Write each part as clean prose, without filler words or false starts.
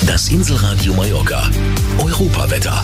Das Inselradio Mallorca. Europawetter.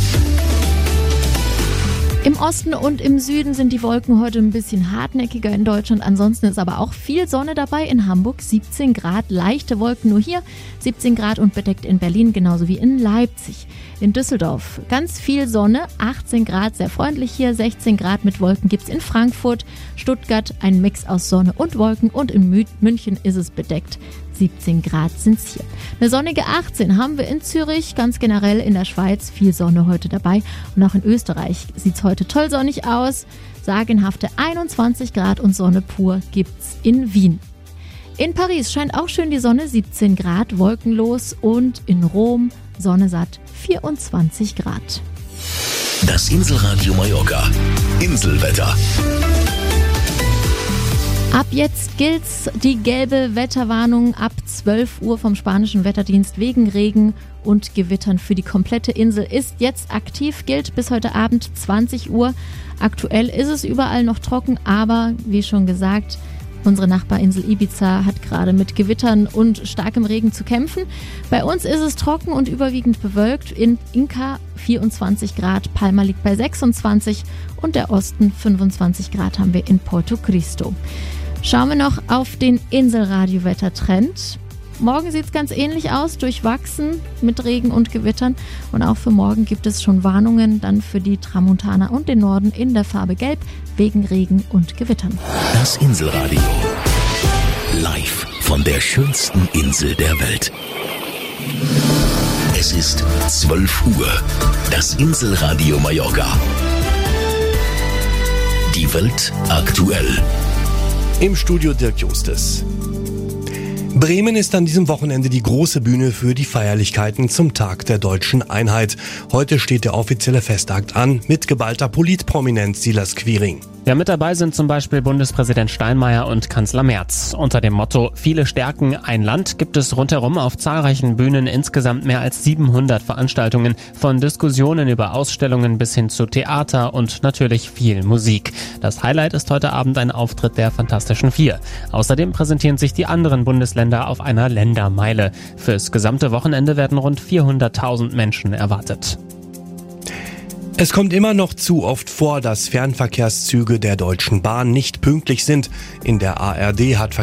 Im Osten und im Süden sind die Wolken heute ein bisschen hartnäckiger in Deutschland. Ansonsten ist aber auch viel Sonne dabei. In Hamburg 17 Grad, leichte Wolken nur hier, 17 Grad und bedeckt in Berlin, genauso wie in Leipzig. In Düsseldorf ganz viel Sonne, 18 Grad, sehr freundlich hier, 16 Grad mit Wolken gibt's in Frankfurt, Stuttgart, ein Mix aus Sonne und Wolken und in München ist es bedeckt. 17 Grad sind's hier. Eine sonnige 18 haben wir in Zürich, ganz generell in der Schweiz viel Sonne heute dabei. Und auch in Österreich sieht's heute toll sonnig aus. Sagenhafte 21 Grad und Sonne pur gibt's in Wien. In Paris scheint auch schön die Sonne, 17 Grad, wolkenlos und in Rom Sonne satt, 24 Grad. Das Inselradio Mallorca. Inselwetter. Ab jetzt gilt's die gelbe Wetterwarnung ab 12 Uhr vom spanischen Wetterdienst wegen Regen und Gewittern für die komplette Insel ist jetzt aktiv, gilt bis heute Abend 20 Uhr. Aktuell ist es überall noch trocken, aber wie schon gesagt, unsere Nachbarinsel Ibiza hat gerade mit Gewittern und starkem Regen zu kämpfen. Bei uns ist es trocken und überwiegend bewölkt. In Inca 24 Grad, Palma liegt bei 26 und der Osten 25 Grad haben wir in Porto Cristo. Schauen wir noch auf den Inselradio-Wettertrend. Morgen sieht es ganz ähnlich aus, durchwachsen mit Regen und Gewittern. Und auch für morgen gibt es schon Warnungen dann für die Tramontana und den Norden in der Farbe Gelb wegen Regen und Gewittern. Das Inselradio. Live von der schönsten Insel der Welt. Es ist 12 Uhr. Das Inselradio Mallorca. Die Welt aktuell. Im Studio Dirk Justes. Bremen ist an diesem Wochenende die große Bühne für die Feierlichkeiten zum Tag der Deutschen Einheit. Heute steht der offizielle Festakt an mit geballter Politprominenz Silas Quiring. Ja, mit dabei sind zum Beispiel Bundespräsident Steinmeier und Kanzler Merz. Unter dem Motto Viele stärken ein Land gibt es rundherum auf zahlreichen Bühnen insgesamt mehr als 700 Veranstaltungen, von Diskussionen über Ausstellungen bis hin zu Theater und natürlich viel Musik. Das Highlight ist heute Abend ein Auftritt der Fantastischen Vier. Außerdem präsentieren sich die anderen Bundesländer auf einer Ländermeile. Fürs gesamte Wochenende werden rund 400.000 Menschen erwartet. Es kommt immer noch zu oft vor, dass Fernverkehrszüge der Deutschen Bahn nicht pünktlich sind. In der ARD hat